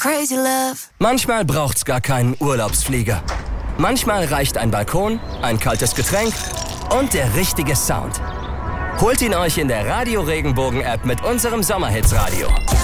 crazy love. Manchmal braucht's gar keinen Urlaubsflieger. Manchmal reicht ein Balkon, ein kaltes Getränk und der richtige Sound. Holt ihn euch in der Radio Regenbogen App mit unserem Sommerhits Radio.